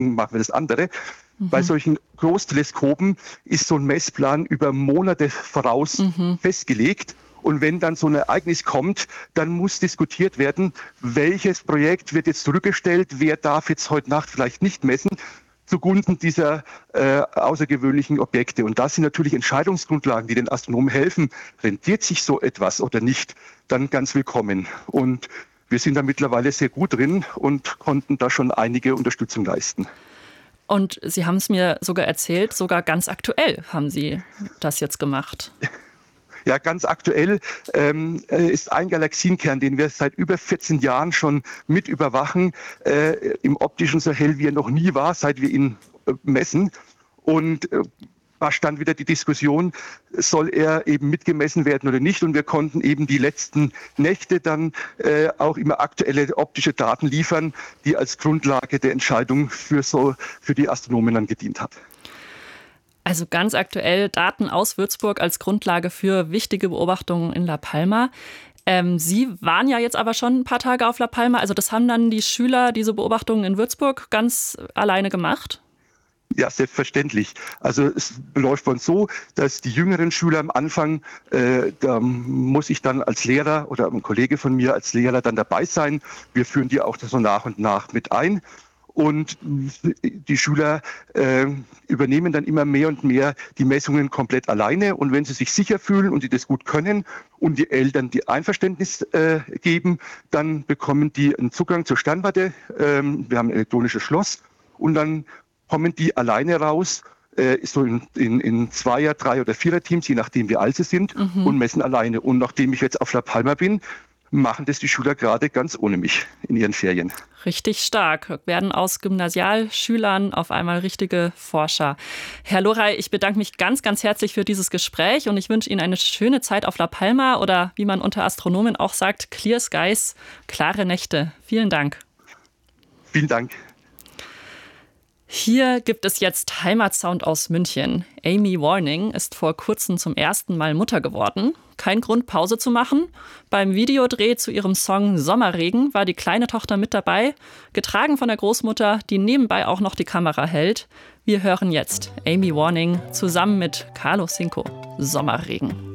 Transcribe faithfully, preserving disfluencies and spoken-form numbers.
machen wir das andere. Mhm. Bei solchen Großteleskopen ist so ein Messplan über Monate voraus mhm. festgelegt. Und wenn dann so ein Ereignis kommt, dann muss diskutiert werden, welches Projekt wird jetzt zurückgestellt, wer darf jetzt heute Nacht vielleicht nicht messen, zugunsten dieser äh, außergewöhnlichen Objekte. Und das sind natürlich Entscheidungsgrundlagen, die den Astronomen helfen. Rentiert sich so etwas oder nicht, dann ganz willkommen. Und wir sind da mittlerweile sehr gut drin und konnten da schon einige Unterstützung leisten. Und Sie haben es mir sogar erzählt, sogar ganz aktuell haben Sie das jetzt gemacht. Ja, ganz aktuell ähm, ist ein Galaxienkern, den wir seit über vierzehn Jahren schon mit überwachen, äh, im optischen so hell, wie er noch nie war, seit wir ihn äh, messen. Und äh, da stand wieder die Diskussion, soll er eben mitgemessen werden oder nicht. Und wir konnten eben die letzten Nächte dann äh, auch immer aktuelle optische Daten liefern, die als Grundlage der Entscheidung für, so, für die Astronomen dann gedient hat. Also ganz aktuell Daten aus Würzburg als Grundlage für wichtige Beobachtungen in La Palma. Ähm, Sie waren ja jetzt aber schon ein paar Tage auf La Palma. Also das haben dann die Schüler, diese Beobachtungen in Würzburg, ganz alleine gemacht? Ja, selbstverständlich. Also es läuft bei uns so, dass die jüngeren Schüler am Anfang, äh, da muss ich dann als Lehrer oder ein Kollege von mir als Lehrer dann dabei sein. Wir führen die auch so nach und nach mit ein. Und die Schüler äh, übernehmen dann immer mehr und mehr die Messungen komplett alleine. Und wenn sie sich sicher fühlen und sie das gut können und die Eltern die Einverständnis äh, geben, dann bekommen die einen Zugang zur Sternwarte. Ähm, wir haben ein elektronisches Schloss und dann kommen die alleine raus, äh, so in, in, in Zweier-, Drei- oder Vierer-Teams, je nachdem wie alt sie sind, mhm. und messen alleine. Und nachdem ich jetzt auf La Palma bin, machen das die Schüler gerade ganz ohne mich in ihren Ferien. Richtig stark. Werden aus Gymnasialschülern auf einmal richtige Forscher. Herr Lorey, ich bedanke mich ganz, ganz herzlich für dieses Gespräch und ich wünsche Ihnen eine schöne Zeit auf La Palma oder wie man unter Astronomen auch sagt, Clear Skies, klare Nächte. Vielen Dank. Vielen Dank. Hier gibt es jetzt Heimatsound aus München. Amy Warning ist vor kurzem zum ersten Mal Mutter geworden. Kein Grund, Pause zu machen. Beim Videodreh zu ihrem Song Sommerregen war die kleine Tochter mit dabei, getragen von der Großmutter, die nebenbei auch noch die Kamera hält. Wir hören jetzt Amy Warning zusammen mit Carlos Cinco, Sommerregen.